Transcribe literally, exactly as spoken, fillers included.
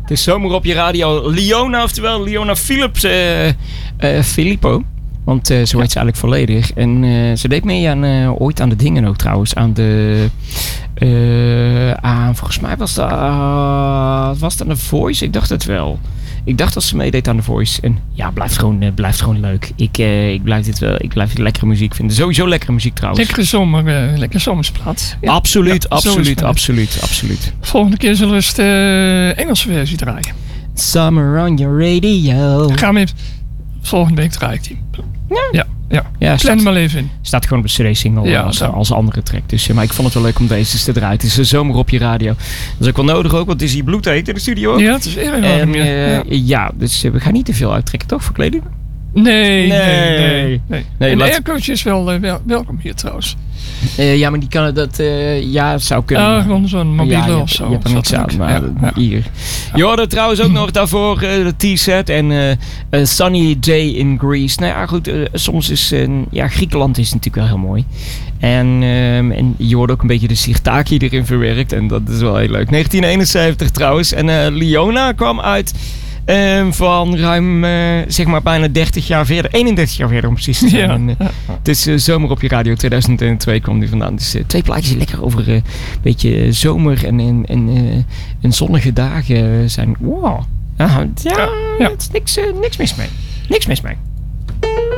Het is zomer op je radio. Leona, oftewel Leona Philips, uh, uh, Filippo. Want uh, zo heet ze eigenlijk volledig. En uh, ze deed mee aan, uh, ooit aan de dingen ook trouwens. Aan de... Uh, aan, volgens mij was dat... Uh, was dat een Voice? Ik dacht het wel. Ik dacht dat ze meedeed aan The Voice. En ja, blijft gewoon, uh, blijft gewoon leuk. Ik, uh, ik blijf dit wel... Ik blijf dit lekkere muziek vinden. Sowieso lekkere muziek trouwens. Lekkere zomer, uh, lekkere zomersplaat. Ja. Absoluut, ja, absoluut, absoluut, absoluut. Volgende keer zullen we eens de Engelse versie draaien. Summer on your radio. Gaan we even... Volgende week draai ik die. Ja. Ja. Ja, ja plan er maar even in. Staat gewoon op de C D-single ja, als, als andere track. Dus, maar ik vond het wel leuk om deze eens te draaien. Het is de zomer op je radio. Dat is ook wel nodig ook, want het is hier bloedheet in de studio ook. Ja, het is erg en, warm. Uh, ja. ja, dus uh, we gaan niet te veel uittrekken, toch, voor kleding? Nee, nee, nee. nee. nee. nee en de laat... aircoach is wel, uh, wel welkom hier trouwens. Uh, ja, maar die kan dat... Uh, ja, het zou kunnen. Ja, gewoon zo'n mobiele ja, of zo. Je hebt er niks aan, maar ja, ja. hier. Je hoorde trouwens ook nog daarvoor uh, de T-set en uh, uh, Sunny Day in Greece. Nou ja, goed, uh, soms is... Uh, ja, Griekenland is natuurlijk wel heel mooi. En, um, en je hoort ook een beetje de Sirtaki erin verwerkt. En dat is wel heel leuk. negentien eenenzeventig trouwens. En uh, Leona kwam uit... Um, van ruim, uh, zeg maar, bijna dertig jaar verder. eenendertig jaar verder om precies te zijn. Ja. En, uh, het is uh, zomer op je radio. tweeduizend twee kwam die vandaan. Dus uh, twee plaatjes die lekker over een uh, beetje zomer en, en, en, uh, en zonnige dagen zijn. Wow. Uh, ja, ja, ja. het is niks, uh, niks mis mee. Niks mis mee.